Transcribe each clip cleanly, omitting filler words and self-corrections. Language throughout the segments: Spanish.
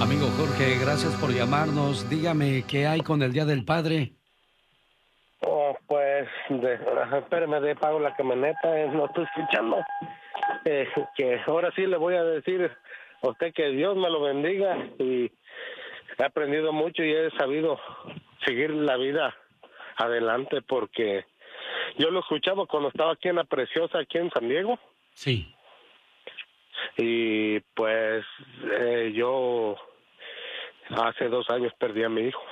Amigo Jorge, gracias por llamarnos. Dígame, ¿qué hay con el Día del Padre? Oh, pues, espérame, de pago la camioneta, no estoy escuchando. Que ahora sí le voy a decir a usted que Dios me lo bendiga y he aprendido mucho y he sabido seguir la vida adelante porque yo lo escuchaba cuando estaba aquí en La Preciosa, aquí en San Diego. Sí. Y pues yo hace 2 años perdí a mi hijo.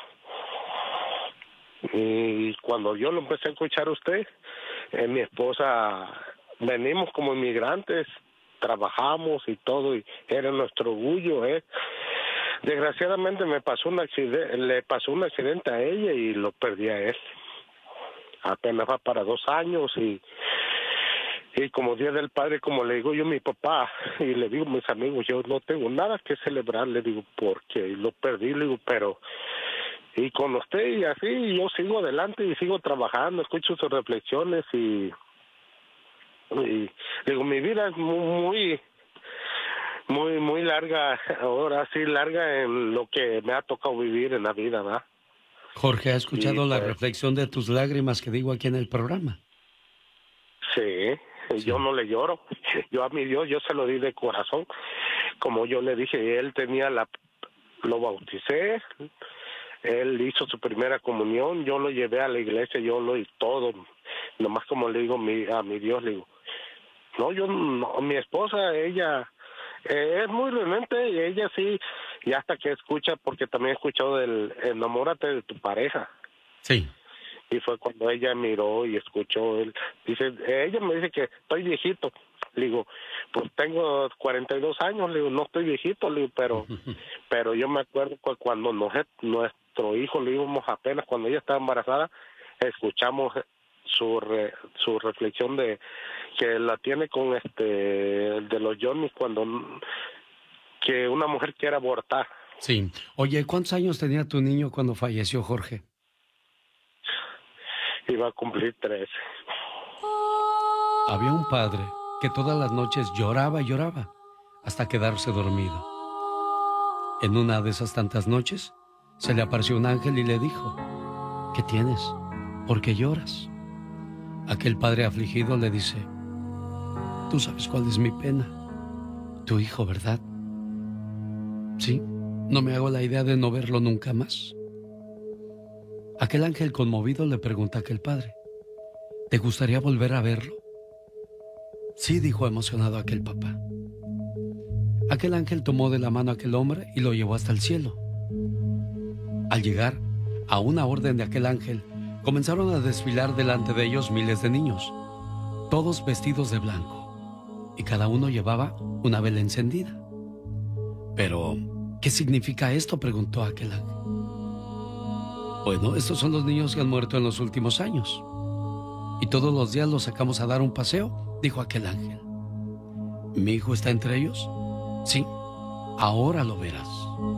Y cuando yo lo empecé a escuchar a usted, mi esposa, venimos como inmigrantes, trabajamos y todo, y era nuestro orgullo, Desgraciadamente le pasó un accidente a ella y lo perdí a él. Apenas va para 2 años y como Día del Padre, como le digo yo a mi papá, y le digo a mis amigos, yo no tengo nada que celebrar, le digo, porque lo perdí, le digo, pero... Y con usted y así, yo sigo adelante y sigo trabajando, escucho sus reflexiones y digo, mi vida es muy larga, ahora sí larga en lo que me ha tocado vivir en la vida, ¿verdad? Jorge, ¿ha Y escuchado la pues, reflexión de tus lágrimas que digo aquí en el programa? sí, yo Sí. no le lloro, yo a mi Dios, yo se lo di de corazón, como yo le dije, él tenía lo bauticé, él hizo su primera comunión, yo lo llevé a la iglesia, yo lo y todo, nomás como le digo a mi Dios, le digo, no, yo no, mi esposa, ella es muy realmente, y ella sí, y hasta que escucha, porque también he escuchado del enamórate de tu pareja, Sí. y fue cuando ella miró y escuchó, él dice, ella me dice que estoy viejito, le digo, pues tengo 42 años, le digo, no estoy viejito, le digo, pero yo me acuerdo que cuando nuestro hijo le íbamos apenas, cuando ella estaba embarazada, escuchamos su reflexión de que la tiene con de los Johnny cuando que una mujer quiere abortar. Sí. Oye, ¿cuántos años tenía tu niño cuando falleció, Jorge? Iba a cumplir 13. Había un padre que todas las noches lloraba y lloraba hasta quedarse dormido. En una de esas tantas noches, se le apareció un ángel y le dijo, ¿qué tienes? ¿Por qué lloras? Aquel padre afligido le dice, tú sabes cuál es mi pena. Tu hijo, ¿verdad? Sí, no me hago la idea de no verlo nunca más. Aquel ángel conmovido le pregunta a aquel padre, ¿te gustaría volver a verlo? Sí, dijo emocionado aquel papá. Aquel ángel tomó de la mano a aquel hombre y lo llevó hasta el cielo. Al llegar, a una orden de aquel ángel, comenzaron a desfilar delante de ellos miles de niños, todos vestidos de blanco, y cada uno llevaba una vela encendida. Pero, ¿qué significa esto?, preguntó aquel ángel. Bueno, estos son los niños que han muerto en los últimos años, y todos los días los sacamos a dar un paseo, dijo aquel ángel. ¿Mi hijo está entre ellos? Sí, ahora lo verás.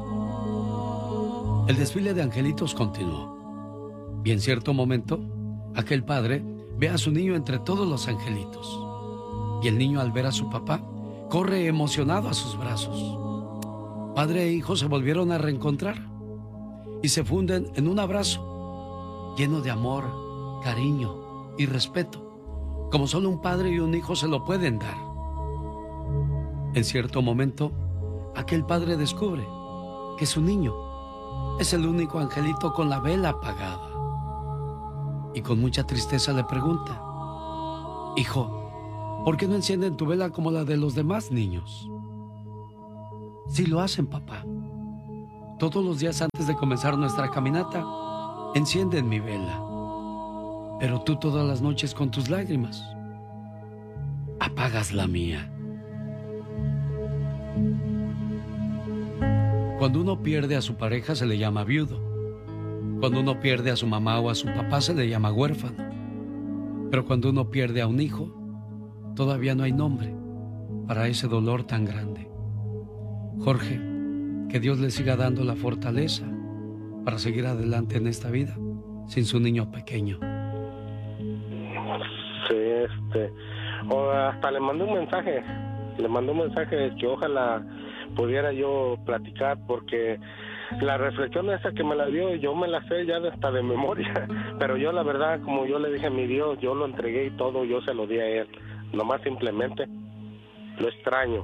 El desfile de angelitos continuó, y en cierto momento, aquel padre ve a su niño entre todos los angelitos, y el niño, al ver a su papá, corre emocionado a sus brazos. Padre e hijo se volvieron a reencontrar y se funden en un abrazo lleno de amor, cariño y respeto, como solo un padre y un hijo se lo pueden dar. En cierto momento, aquel padre descubre que su niño es el único angelito con la vela apagada. Y con mucha tristeza le pregunta, hijo, ¿por qué no encienden tu vela como la de los demás niños? Sí lo hacen, papá. Todos los días antes de comenzar nuestra caminata, encienden mi vela. Pero tú todas las noches con tus lágrimas, apagas la mía. Cuando uno pierde a su pareja se le llama viudo. Cuando uno pierde a su mamá o a su papá se le llama huérfano. Pero cuando uno pierde a un hijo, todavía no hay nombre para ese dolor tan grande. Jorge, que Dios le siga dando la fortaleza para seguir adelante en esta vida sin su niño pequeño. Sí, o hasta le mandé un mensaje de que ojalá pudiera yo platicar, porque la reflexión esa que me la dio, yo me la sé ya hasta de memoria, pero yo la verdad, como yo le dije a mi Dios, yo lo entregué y todo, yo se lo di a Él, nomás simplemente lo extraño.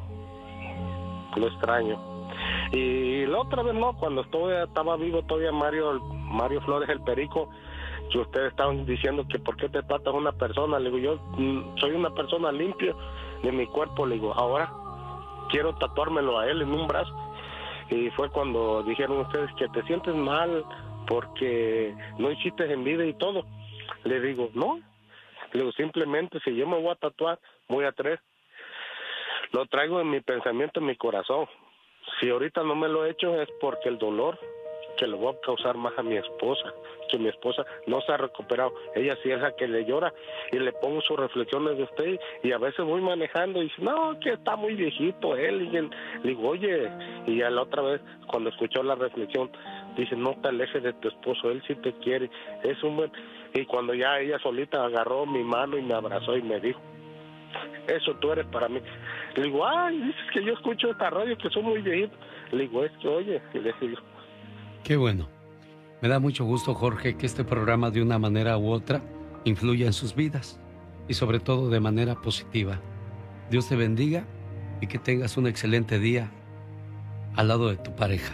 Y la otra vez no, cuando estaba vivo todavía Mario Flores el Perico, que ustedes estaban diciendo que por qué te tratas a una persona, le digo, yo soy una persona limpia de mi cuerpo, le digo, ahora quiero tatuármelo a él en un brazo. Y fue cuando dijeron ustedes que te sientes mal porque no hiciste en vida y todo. Le digo, no, le digo, simplemente si yo me voy a tatuar, voy a traer, lo traigo en mi pensamiento, en mi corazón. Si ahorita no me lo he hecho es porque el dolor que le voy a causar más a mi esposa, que mi esposa no se ha recuperado. Ella sí es la que le llora y le pongo sus reflexiones de usted y a veces voy manejando y dice, no, que está muy viejito él. Y le digo, oye, y ya la otra vez cuando escuchó la reflexión, dice, no te alejes de tu esposo, él sí te quiere, es un buen... Y cuando ya ella solita agarró mi mano y me abrazó y me dijo, eso tú eres para mí. Le digo, ay, dices que yo escucho esta radio que soy muy viejito. Le digo, es que oye, y le digo, qué bueno. Me da mucho gusto, Jorge, que este programa de una manera u otra influya en sus vidas y sobre todo de manera positiva. Dios te bendiga y que tengas un excelente día al lado de tu pareja.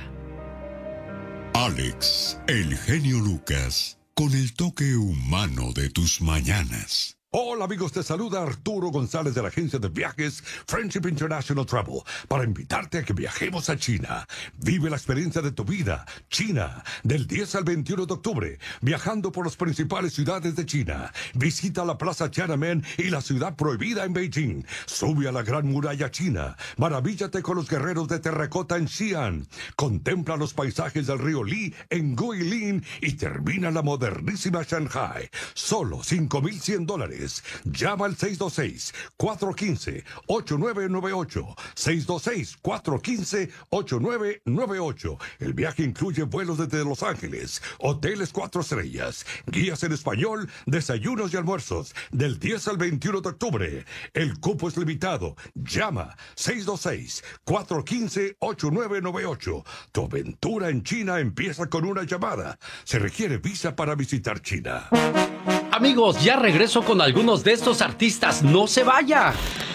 Alex, el genio Lucas, con el toque humano de tus mañanas. Hola amigos, te saluda Arturo González de la agencia de viajes Friendship International Travel para invitarte a que viajemos a China. Vive la experiencia de tu vida, China, del 10 al 21 de octubre, viajando por las principales ciudades de China. Visita la Plaza Tiananmen y la ciudad prohibida en Beijing. Sube a la Gran Muralla China. Maravíllate con los guerreros de terracota en Xi'an. Contempla los paisajes del río Li en Guilin y termina la modernísima Shanghai. Solo $5,100. Llama al 626-415-8998. 626-415-8998. El viaje incluye vuelos desde Los Ángeles, hoteles 4 estrellas, guías en español, desayunos y almuerzos, del 10 al 21 de octubre. El cupo es limitado. Llama 626-415-8998. Tu aventura en China empieza con una llamada. Se requiere visa para visitar China. Amigos, ya regreso con algunos de estos artistas. ¡No se vaya!